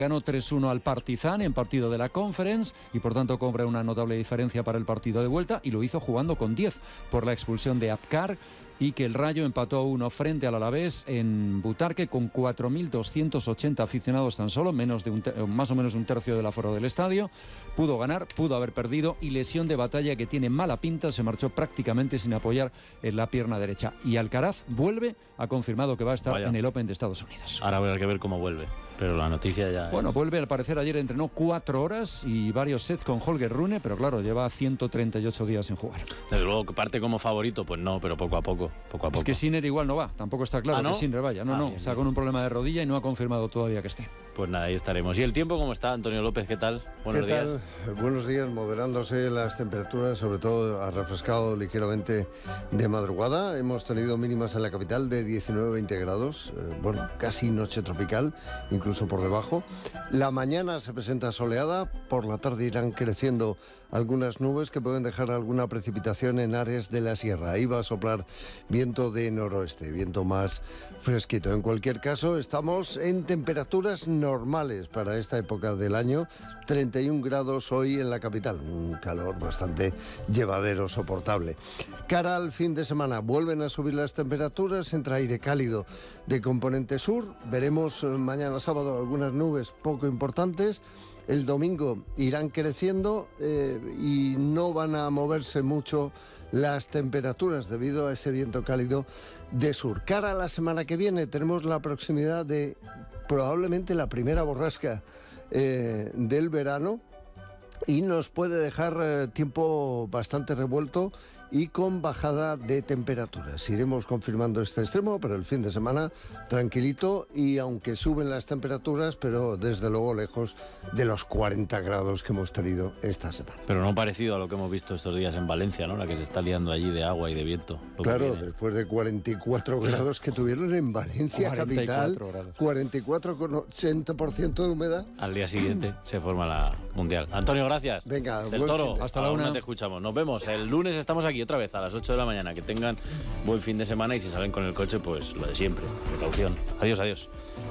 Ganó 3-1 al Partizan en partido de la Conference y por tanto cobra una notable diferencia para el partido de vuelta, y lo hizo jugando con 10 por la expulsión de Apcar, y que el Rayo empató 1 frente al Alavés en Butarque con 4.280 aficionados tan solo, más o menos un tercio del aforo del estadio. Pudo ganar, pudo haber perdido, y lesión de Batalla, que tiene mala pinta, se marchó prácticamente sin apoyar en la pierna derecha. Y Alcaraz vuelve, ha confirmado que va a estar en el Open de Estados Unidos. Ahora habrá que ver cómo vuelve, pero la noticia ya Bueno, vuelve, al parecer ayer entrenó 4 horas y varios sets con Holger Rune, pero claro, lleva 138 días sin jugar. Desde luego que parte como favorito, pues no, pero poco a poco. Es que Sinner igual no va, tampoco está claro ¿no? que Sinner vaya. No, bien, está con un problema de rodilla y no ha confirmado todavía que esté. Pues nada, ahí estaremos. ¿Y el tiempo cómo está, Antonio López? ¿Qué tal? Buenos días. Buenos días, moderándose las temperaturas, sobre todo ha refrescado ligeramente de madrugada. Hemos tenido mínimas en la capital de 19-20 grados, casi noche tropical, incluso por debajo. La mañana se presenta soleada, por la tarde irán creciendo algunas nubes que pueden dejar alguna precipitación en áreas de la sierra. Ahí va a soplar viento de noroeste, viento más fresquito. En cualquier caso, estamos en temperaturas normales para esta época del año. 31 grados hoy en la capital, un calor bastante llevadero, soportable. Cara al fin de semana, vuelven a subir las temperaturas, entra aire cálido de componente sur. Veremos mañana sábado algunas nubes poco importantes. El domingo irán creciendo y no van a moverse mucho las temperaturas debido a ese viento cálido de sur. Cara a la semana que viene tenemos la proximidad de probablemente la primera borrasca del verano, y nos puede dejar tiempo bastante revuelto y con bajada de temperaturas. Iremos confirmando este extremo, pero el fin de semana tranquilito, y aunque suben las temperaturas, pero desde luego lejos de los 40 grados que hemos tenido esta semana. Pero no parecido a lo que hemos visto estos días en Valencia, ¿no? La que se está liando allí de agua y de viento. Claro, después de 44 grados que tuvieron en Valencia 44 capital, grados. 44 con 80% de humedad. Al día siguiente se forma la Mundial. Antonio, gracias. Venga, del Toro, hasta la 1. Te escuchamos. Nos vemos. El lunes estamos aquí otra vez a las 8 de la mañana. Que tengan buen fin de semana, y si salen con el coche, pues lo de siempre, precaución. Adiós, adiós.